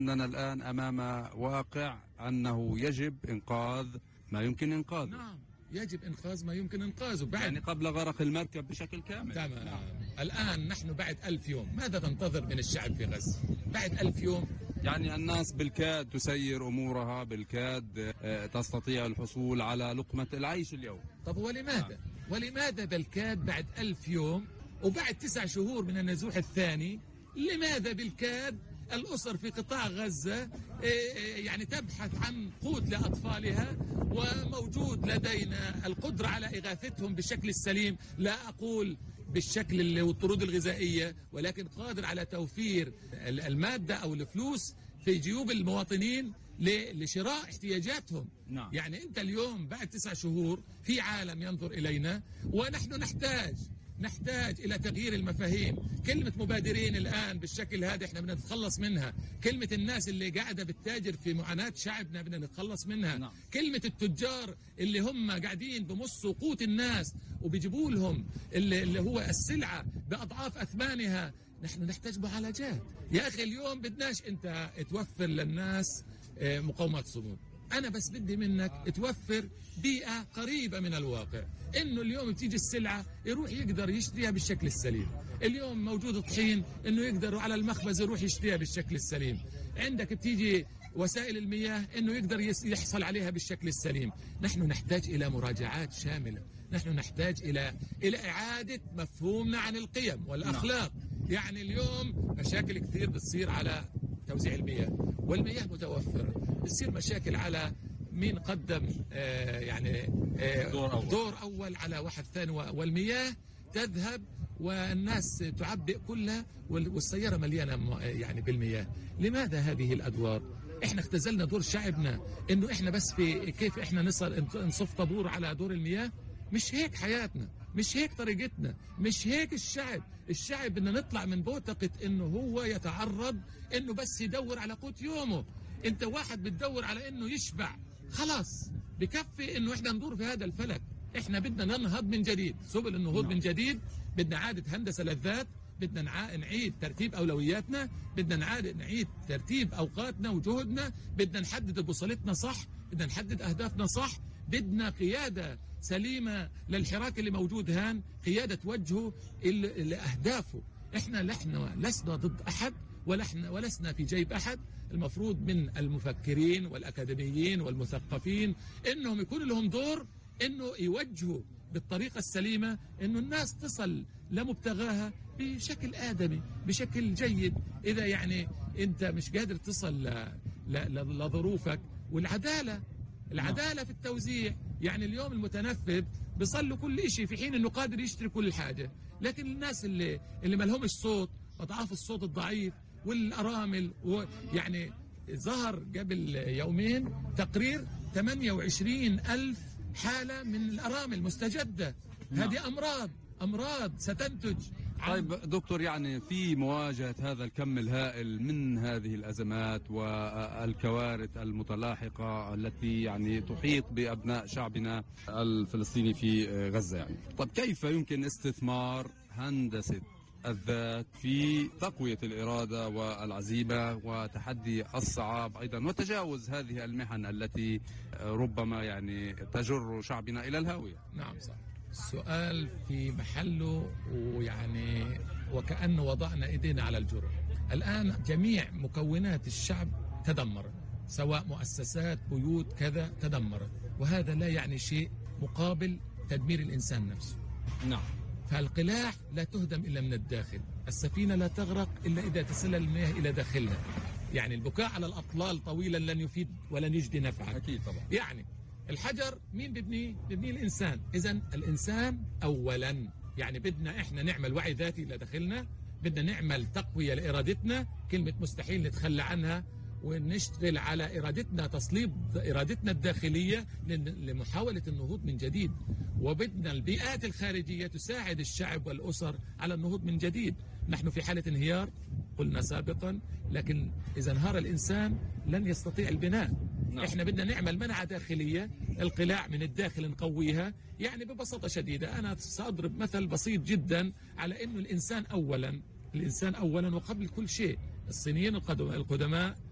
أننا الآن أمام واقع أنه يجب إنقاذ ما يمكن إنقاذه. نعم، يجب إنقاذ ما يمكن إنقاذه بعد يعني قبل غرق المركب بشكل كامل. تمام. نعم. الآن نحن بعد 1000 يوم، ماذا تنتظر من الشعب في غزة؟ بعد 1000 يوم يعني الناس بالكاد تسير أمورها، بالكاد تستطيع الحصول على لقمة العيش اليوم. طب ولماذا؟ ولماذا بالكاد بعد 1000 يوم وبعد 9 شهور من النزوح الثاني؟ لماذا بالكاد الأسر في قطاع غزة يعني تبحث عن قوت لأطفالها، وموجود لدينا القدرة على إغاثتهم بالشكل السليم، لا أقول بالشكل والطرود الغذائية، ولكن قادر على توفير المادة أو الفلوس في جيوب المواطنين لشراء احتياجاتهم. نعم. يعني أنت اليوم بعد 9 شهور في عالم ينظر إلينا، ونحن نحتاج إلى تغيير المفاهيم. كلمة مبادرين الآن بالشكل هذا احنا بدنا نتخلص منها. كلمة الناس اللي قاعدة بتتاجر في معاناة شعبنا بدنا نتخلص منها. نعم. كلمة التجار اللي هم قاعدين بمصوا قوت الناس وبيجيبوا لهم اللي هو السلعة بأضعاف أثمانها. نحن نحتاج معالجات يا أخي. اليوم بدناش أنت توفر للناس مقاومات صمود، أنا بس بدي منك توفر بيئة قريبة من الواقع، إنه اليوم بتيجي السلعة يروح يقدر يشتريها بالشكل السليم. اليوم موجود طحين إنه يقدروا على المخبز يروح يشتريها بالشكل السليم. عندك بتيجي وسائل المياه إنه يقدر يحصل عليها بالشكل السليم. نحن نحتاج إلى مراجعات شاملة، نحن نحتاج إلى إعادة مفهومنا عن القيم والأخلاق. يعني اليوم مشاكل كثير بتصير على توزيع المياه، والمياه متوفرة، بتصير مشاكل على مين قدم دور أول على واحد ثاني، والمياه تذهب والناس تعبئ كلها والسيارة مليانة يعني بالمياه. لماذا هذه الأدوار؟ احنا اختزلنا دور شعبنا انه احنا بس في كيف احنا نصف طابور على دور المياه. مش هيك حياتنا، مش هيك طريقتنا، مش هيك الشعب بدنا نطلع من بوتقة انه هو يتعرض انه بس يدور على قوت يومه. انت واحد بتدور على انه يشبع، خلاص بكفي انه احنا ندور في هذا الفلك. احنا بدنا ننهض من جديد، سبل النهوض من جديد. بدنا عادة هندسة للذات، بدنا نعيد ترتيب أولوياتنا، بدنا نعيد ترتيب أوقاتنا وجهدنا، بدنا نحدد بوصلتنا صح، بدنا نحدد أهدافنا صح، بدنا قيادة سليمة للحراك اللي موجود هان، قيادة توجهه لأهدافه. احنا لسنا ضد أحد ولسنا في جيب أحد. المفروض من المفكرين والأكاديميين والمثقفين إنهم يكون لهم دور إنه يوجهوا بالطريقة السليمة إنه الناس تصل لمبتغاها بشكل آدمي، بشكل جيد. إذا يعني أنت مش قادر تصل لظروفك، والعدالة في التوزيع. يعني اليوم المتنفذ بيصلوا كل شيء في حين إنه قادر يشتري كل حاجة، لكن الناس اللي ما لهمش صوت، أضعاف الصوت الضعيف والأرامل. ويعني ظهر قبل يومين تقرير 28,000 حالة من الأرامل مستجدة. هذه أمراض ستنتج. طيب دكتور، يعني في مواجهة هذا الكم الهائل من هذه الأزمات والكوارث المتلاحقة التي يعني تحيط بأبناء شعبنا الفلسطيني في غزة، يعني طيب كيف يمكن استثمار هندسة الذات في تقوية الإرادة والعزيمة وتحدي الصعاب أيضا، وتجاوز هذه المحن التي ربما يعني تجر شعبنا إلى الهاوية؟ نعم صح، السؤال في محله، ويعني وكأنه وضعنا إيدينا على الجرح. الآن جميع مكونات الشعب تدمرت، سواء مؤسسات، بيوت، كذا تدمرت، وهذا لا يعني شيء مقابل تدمير الإنسان نفسه. نعم. فالقلاع لا تهدم إلا من الداخل، السفينة لا تغرق إلا إذا تسلل المياه إلى داخلها. يعني البكاء على الأطلال طويلا لن يفيد ولن يجدي نفعا. أكيد طبعا. يعني الحجر مين ببنيه الإنسان. إذن الإنسان أولا. يعني بدنا إحنا نعمل وعي ذاتي لداخلنا، بدنا نعمل تقوية لإرادتنا، كلمة مستحيل نتخلى عنها، ونشتغل على إرادتنا، تصليب إرادتنا الداخلية لمحاولة النهوض من جديد. وبدنا البيئات الخارجية تساعد الشعب والأسر على النهوض من جديد. نحن في حالة انهيار قلنا سابقا، لكن إذا انهار الإنسان لن يستطيع البناء. نعم. احنا بدنا نعمل منعة داخلية، القلاع من الداخل نقويها. يعني ببساطة شديدة أنا سأضرب مثل بسيط جدا على أنه الإنسان أولا وقبل كل شيء. الصينيين القدماء